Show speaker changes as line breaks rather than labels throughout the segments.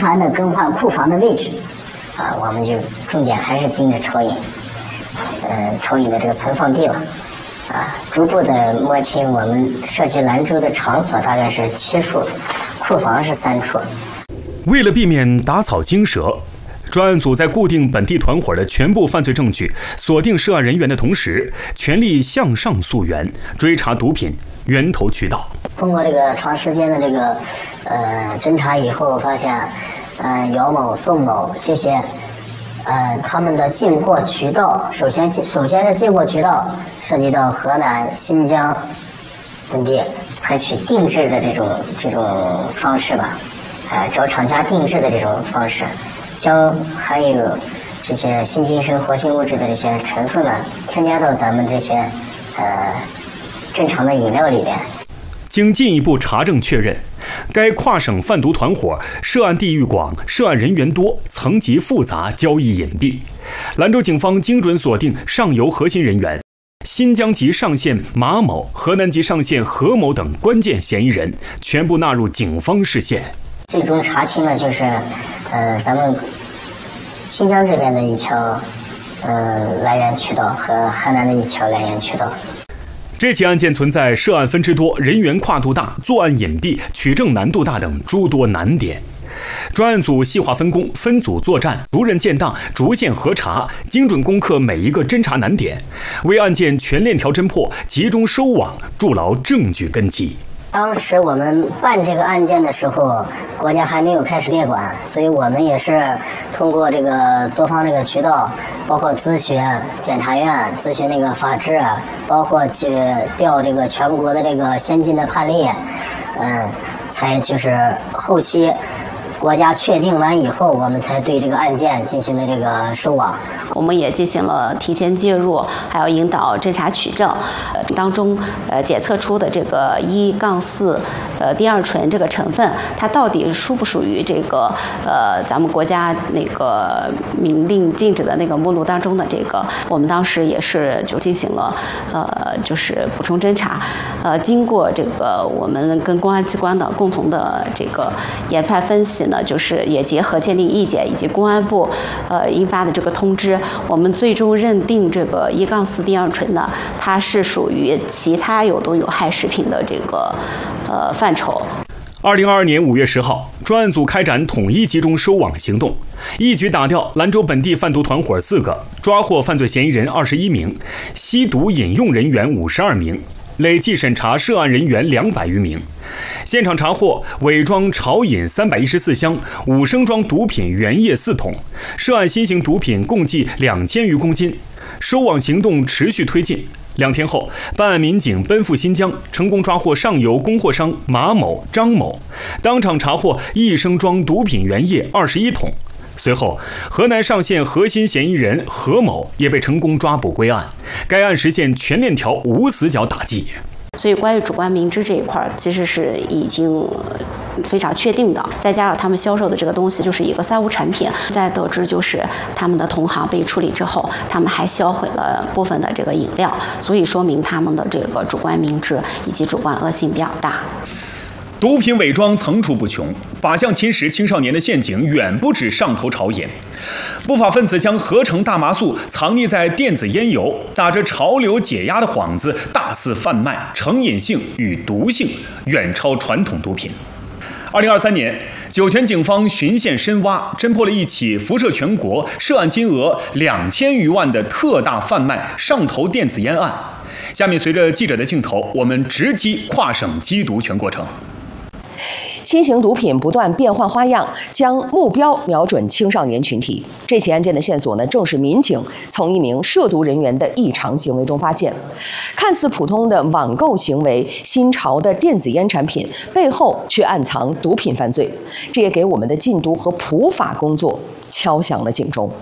繁的更换库房的位置，我们就重点还是盯着抽饮，抽饮的这个存放地了，逐步的摸清我们涉及兰州的场所大概是7处，库房是3处。
为了避免打草惊蛇，专案组在固定本地团伙的全部犯罪证据，锁定涉案人员的同时，全力向上溯源，追查毒品源头渠道。
通过这个长时间的这个侦查以后，发现姚某、宋某这些他们的进货渠道，首先是进货渠道涉及到河南、新疆等地，采取定制的这种方式吧，找厂家定制的这种方式，将含有这些新精神活性物质的这些成分呢，添加到咱们这些正常的饮料里边。
经进一步查证确认，该跨省贩毒团伙涉案地域广、涉案人员多、层级复杂、交易隐蔽。兰州警方精准锁定上游核心人员，新疆籍上线马某、河南籍上线何某等关键嫌疑人，全部纳入警方视线。
最终查清了就是咱们新疆这边的一条来源渠道和河南的一条来源渠道。
这起案件存在涉案分支多、人员跨度大、作案隐蔽、取证难度大等诸多难点。专案组细化分工，分组作战，逐人建档，逐线核查，精准攻克每一个侦查难点，为案件全链条侦破、集中收网筑牢证据根基。
当时我们办这个案件的时候，国家还没有开始列管，所以我们也是通过这个多方这个渠道，包括咨询检察院、咨询那个法制，包括去调这个全国的这个先进的判例，才就是后期国家确定完以后，我们才对这个案件进行的这个收网。
我们也进行了提前介入，还有引导侦查取证，当中检测出的这个1-4第二醇这个成分，它到底属不属于这个咱们国家那个明令禁止的那个目录当中的这个，我们当时也是就进行了就是补充侦查，经过这个我们跟公安机关的共同的这个研判分析呢，就是也结合鉴定意见以及公安部印发的这个通知，我们最终认定这个1-4第二醇呢，它是属于其他有毒有害食品的这个范畴。
2022年5月10号，专案组开展统一集中收网行动，一举打掉兰州本地贩毒团伙4个，抓获犯罪嫌疑人21名，吸毒饮用人员52名，累计审查涉案人员200余名。现场查获伪装潮饮314箱，5升装毒品原液4桶，涉案新型毒品共计2000余公斤。收网行动持续推进。2天后，办案民警奔赴新疆，成功抓获上游供货商马某、张某，当场查获1升装毒品原液21桶。随后，河南上线核心嫌疑人何某也被成功抓捕归案，该案实现全链条无死角打击。
所以关于主观明知这一块其实是已经非常确定的，再加上他们销售的这个东西就是一个三无产品，再得知就是他们的同行被处理之后，他们还销毁了部分的这个饮料，所以说明他们的这个主观明知以及主观恶性比较大。
毒品伪装层出不穷，靶向侵蚀青少年的陷阱远不止上头朝野。不法分子将合成大麻素藏匿在电子烟油，打着潮流解压的幌子，大肆贩卖，成瘾性与毒性远超传统毒品。2023年，酒泉警方循线深挖，侦破了一起辐射全国、涉案金额2000余万的特大贩卖上头电子烟案。下面随着记者的镜头，我们直击跨省缉毒全过程。
新型毒品不断变换花样，将目标瞄准青少年群体。这起案件的线索呢，正是民警从一名涉毒人员的异常行为中发现。看似普通的网购行为，新潮的电子烟产品背后却暗藏毒品犯罪，这也给我们的禁毒和普法工作敲响了警钟。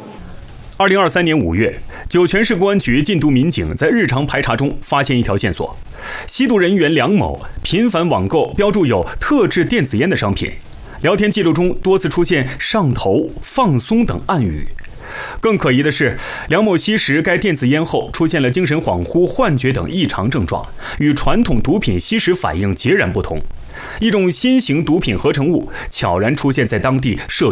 2023年5月，酒泉市公安局禁毒民警在日常排查中发现一条线索：吸毒人员梁某频繁网购标注有特制电子烟的商品，聊天记录中多次出现上头、放松等暗语。更可疑的是，梁某吸食该电子烟后出现了精神恍惚、幻觉等异常症状，与传统毒品吸食反应截然不同。一种新型毒品合成物悄然出现在当地涉